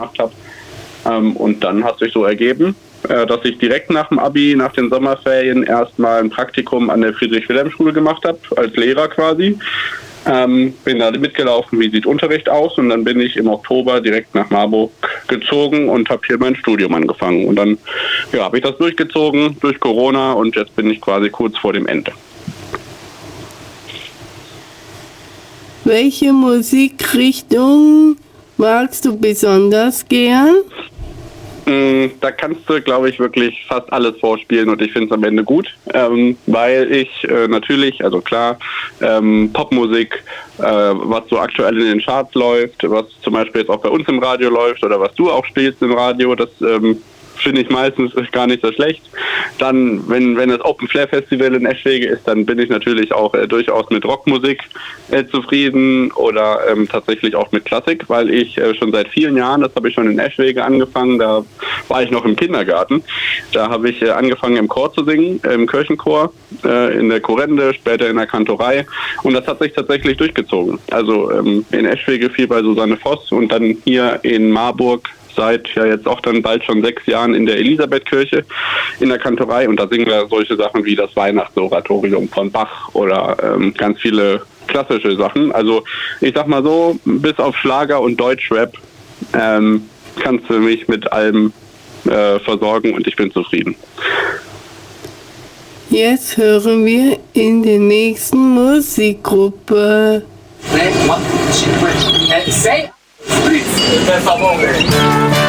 habe. Und dann hat sich so ergeben, dass ich direkt nach dem Abi, nach den Sommerferien erstmal ein Praktikum an der Friedrich-Wilhelm-Schule gemacht habe, als Lehrer quasi. Bin da mitgelaufen, wie sieht Unterricht aus, und dann bin ich im Oktober direkt nach Marburg gezogen und habe hier mein Studium angefangen. Und dann habe ich das durchgezogen durch Corona und jetzt bin ich quasi kurz vor dem Ende. Welche Musikrichtung magst du besonders gern? Da kannst du, glaube ich, wirklich fast alles vorspielen und ich finde es am Ende gut, weil ich natürlich, also klar, Popmusik, was so aktuell in den Charts läuft, was zum Beispiel jetzt auch bei uns im Radio läuft oder was du auch spielst im Radio, das finde ich meistens gar nicht so schlecht. Dann, wenn das Open Flair Festival in Eschwege ist, dann bin ich natürlich auch durchaus mit Rockmusik zufrieden oder tatsächlich auch mit Klassik, weil ich schon seit vielen Jahren, das habe ich schon in Eschwege angefangen, da war ich noch im Kindergarten, da habe ich angefangen im Chor zu singen, im Kirchenchor, in der Chorende, später in der Kantorei, und das hat sich tatsächlich durchgezogen. Also in Eschwege viel bei Susanne Voss und dann hier in Marburg seit jetzt auch dann bald schon 6 Jahren in der Elisabethkirche in der Kantorei, und da singen wir solche Sachen wie das Weihnachtsoratorium von Bach oder ganz viele klassische Sachen. Also ich sag mal so, bis auf Schlager und Deutschrap kannst du mich mit allem versorgen und ich bin zufrieden. Jetzt hören wir in der nächsten Musikgruppe. Say, per favore.